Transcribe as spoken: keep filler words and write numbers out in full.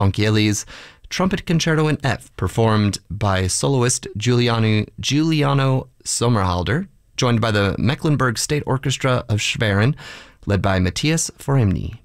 Onchielli's Trumpet Concerto in F, performed by soloist Giuliano, Giuliano Sommerhalder, joined by the Mecklenburg State Orchestra of Schwerin, led by Matthias Foremny.